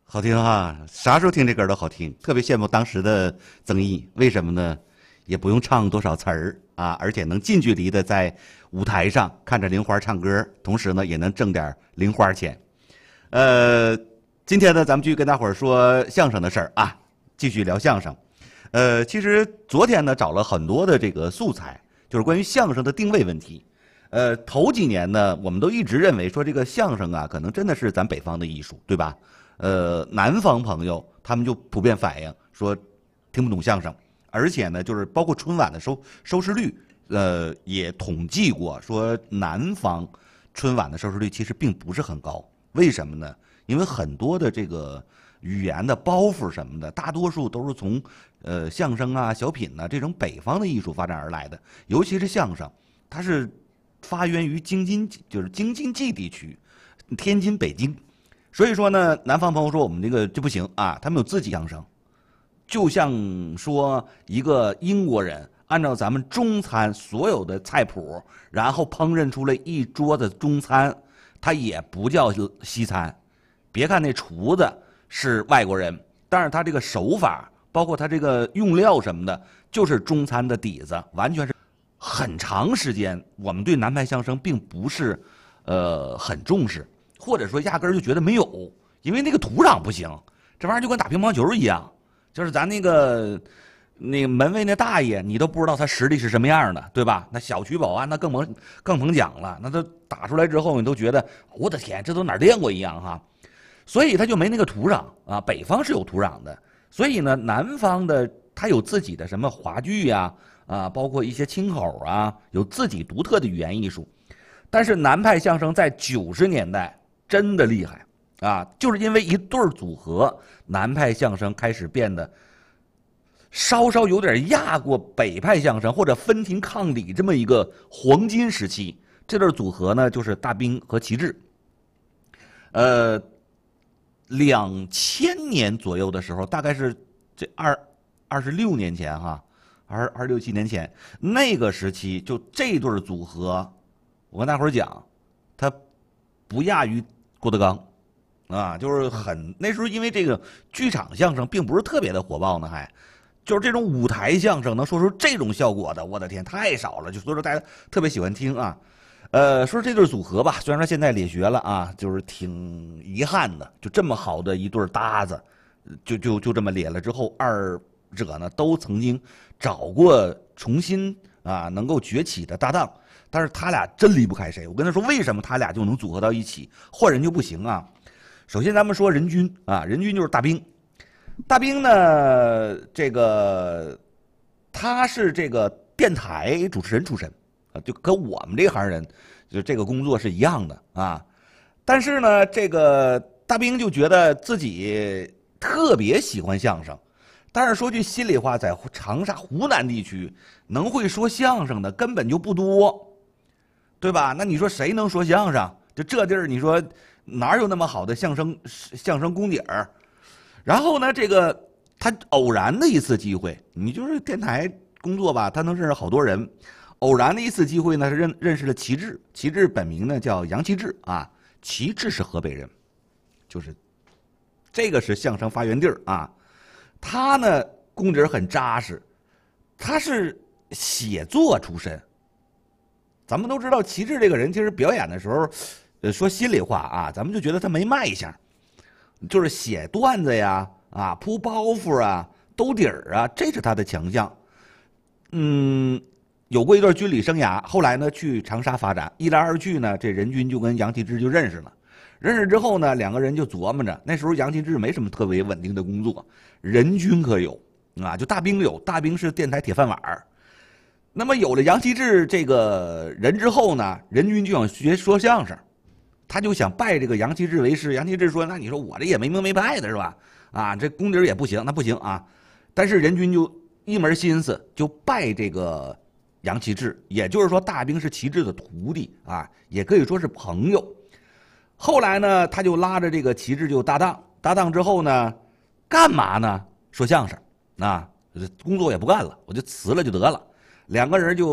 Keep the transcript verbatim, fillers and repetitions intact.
好听哈，啥时候听这歌都好听，特别羡慕当时的曾毅。为什么呢？也不用唱多少词儿啊，而且能近距离的在舞台上看着玲花唱歌，同时呢也能挣点零花钱。呃，今天呢咱们继续跟大伙儿说相声的事儿啊，继续聊相声。呃，其实昨天呢找了很多的这个素材，就是关于相声的定位问题。呃，头几年呢，我们都一直认为说这个相声啊，可能真的是咱北方的艺术，对吧？呃，南方朋友他们就普遍反映说听不懂相声，而且呢，就是包括春晚的收收视率，呃，也统计过说南方春晚的收视率其实并不是很高。为什么呢？因为很多的这个语言的包袱什么的，大多数都是从呃相声啊、小品啊这种北方的艺术发展而来的，尤其是相声，它是发源于京津，就是京津冀地区，天津、北京。所以说呢，南方朋友说我们这个这不行啊，他们有自己相声，就像说一个英国人按照咱们中餐所有的菜谱，然后烹饪出来一桌子中餐，它也不叫西餐。别看那厨子是外国人，但是他这个手法，包括他这个用料什么的，就是中餐的底子，完全是。很长时间，我们对南派相声并不是，呃，很重视。或者说压根儿就觉得没有，因为那个土壤不行，这玩意儿就跟打乒乓球一样，就是咱那个那个门卫那大爷，你都不知道他实力是什么样的，对吧？那小区保安那更甭更甭讲了，那他打出来之后，你都觉得我的天，这都哪儿练过一样哈，所以他就没那个土壤啊。北方是有土壤的，所以呢，南方的他有自己的什么话剧呀啊，包括一些清口啊，有自己独特的语言艺术。但是南派相声在九十年代。真的厉害啊！就是因为一对儿组合，南派相声开始变得稍稍有点压过北派相声，或者分庭抗礼这么一个黄金时期。这对组合呢，就是大兵和齐志。呃，两千年左右的时候，大概是这二二十六年前哈，二二六七年前那个时期，就这对组合，我跟大伙儿讲，他不亚于郭德纲，啊，就是很那时候，因为这个剧场相声并不是特别的火爆呢，还就是这种舞台相声能说出这种效果的，我的天，太少了，就所以说大家特别喜欢听啊。呃，说这对组合吧，虽然说现在咧学了啊，就是挺遗憾的，就这么好的一对搭子，就就就这么咧了之后，二者呢都曾经找过重新啊能够崛起的搭档。但是他俩真离不开谁？我跟他说，为什么他俩就能组合到一起，换人就不行啊？首先，咱们说任军啊，任军就是大兵。大兵呢，这个他是这个电台主持人出身啊，就跟我们这行人就这个工作是一样的啊。但是呢，这个大兵就觉得自己特别喜欢相声。但是说句心里话，在长沙、湖南地区，能会说相声的根本就不多。对吧？那你说谁能说相声？就这地儿，你说哪有那么好的相声相声功底儿？然后呢，这个他偶然的一次机会，你就是电台工作吧，他能认识好多人。偶然的一次机会呢，是认认识了齐志。齐志本名呢叫杨齐志啊，齐志是河北人，就是这个是相声发源地儿啊。他呢功底儿很扎实，他是写作出身。咱们都知道齐志这个人，其实表演的时候，呃，说心里话啊，咱们就觉得他没卖相，就是写段子呀，啊，铺包袱啊，兜底儿啊，这是他的强项。嗯，有过一段军旅生涯，后来呢去长沙发展，一来二去呢，这任军就跟杨齐志就认识了。认识之后呢，两个人就琢磨着，那时候杨齐志没什么特别稳定的工作，任军可有啊，就大兵有，大兵是电台铁饭碗儿。那么有了杨齐志这个人之后呢，任军就想学说相声，他就想拜这个杨齐志为师。杨齐志说：“那你说我这也没名没派的是吧？啊，这功底也不行，那不行啊。”但是任军就一门心思就拜这个杨齐志，也就是说大兵是齐志的徒弟啊，也可以说是朋友。后来呢，他就拉着这个齐志就搭档，搭档之后呢，干嘛呢？说相声啊，工作也不干了，我就辞了就得了。两个人就